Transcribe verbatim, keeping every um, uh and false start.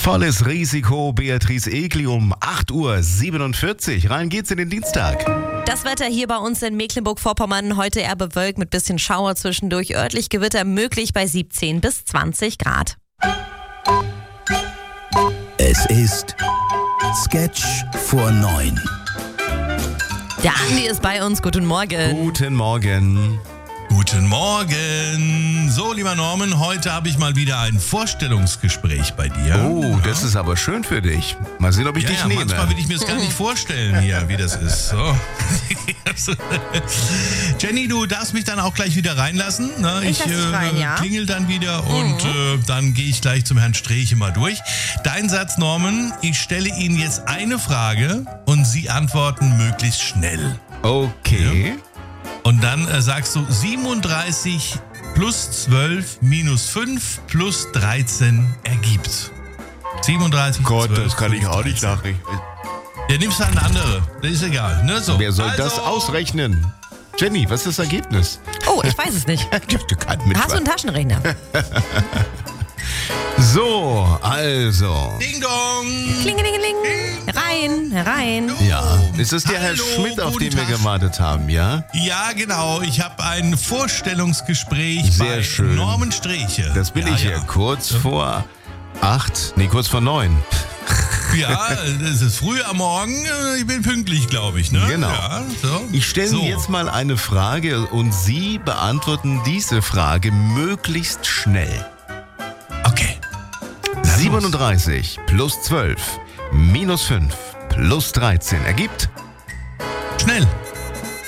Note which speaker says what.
Speaker 1: Volles Risiko, Beatrice Egli um acht Uhr siebenundvierzig. Rein geht's in den Dienstag.
Speaker 2: Das Wetter hier bei uns in Mecklenburg-Vorpommern heute eher bewölkt mit bisschen Schauer zwischendurch. Örtlich Gewitter möglich bei siebzehn bis zwanzig Grad.
Speaker 3: Es ist Sketch vor neun.
Speaker 2: Der Andi ist bei uns. Guten Morgen.
Speaker 1: Guten Morgen.
Speaker 4: Guten Morgen. So, lieber Norman, heute habe ich mal wieder ein Vorstellungsgespräch bei dir.
Speaker 1: Oh, das ist aber schön für dich. Mal sehen, ob ich
Speaker 4: ja,
Speaker 1: dich
Speaker 4: ja,
Speaker 1: nehme.
Speaker 4: Manchmal will ich mir das gar nicht vorstellen hier, wie das ist. So. Jenny, du darfst mich dann auch gleich wieder reinlassen. Ne?
Speaker 2: Ich
Speaker 4: Ich,
Speaker 2: lass dich rein, ja.
Speaker 4: klingel dann wieder und äh, dann gehe ich gleich zum Herrn Streeche mal durch. Dein Satz, Norman, ich stelle Ihnen jetzt eine Frage und Sie antworten möglichst schnell.
Speaker 1: Okay.
Speaker 4: Ja? Und dann äh, sagst du siebenunddreißig plus zwölf minus fünf plus dreizehn ergibt. siebenunddreißig
Speaker 1: Gott,
Speaker 4: zwölf,
Speaker 1: das kann ich auch nicht
Speaker 4: dreizehn.
Speaker 1: nachrechnen.
Speaker 4: Ja, nimmst du eine andere. Das ist egal. Ne? So.
Speaker 1: Wer soll
Speaker 4: also,
Speaker 1: das ausrechnen? Jenny, was ist das Ergebnis?
Speaker 2: Oh, ich weiß es nicht.
Speaker 1: Du kannst mit
Speaker 2: Hast du einen Taschenrechner?
Speaker 1: So, also.
Speaker 4: Ding dong!
Speaker 2: Klingelingeling. Rein, herein.
Speaker 1: Ja, ist es der Herr
Speaker 4: Hallo,
Speaker 1: Schmidt, auf
Speaker 4: guten
Speaker 1: den wir
Speaker 4: Tag.
Speaker 1: gewartet haben, ja?
Speaker 4: Ja, genau. Ich habe ein Vorstellungsgespräch
Speaker 1: Sehr
Speaker 4: bei
Speaker 1: schön.
Speaker 4: Norman Streeche.
Speaker 1: Das bin
Speaker 4: ja,
Speaker 1: ich hier,
Speaker 4: ja.
Speaker 1: kurz vor acht, nee, kurz vor neun.
Speaker 4: Ja, es ist früh am Morgen. Ich bin pünktlich, glaube ich. Ne?
Speaker 1: Genau.
Speaker 4: Ja, so.
Speaker 1: Ich stelle
Speaker 4: so.
Speaker 1: Ihnen jetzt mal eine Frage und Sie beantworten diese Frage möglichst schnell.
Speaker 4: Okay. Na,
Speaker 1: siebenunddreißig plus zwölf minus fünf plus dreizehn ergibt
Speaker 4: Schnell.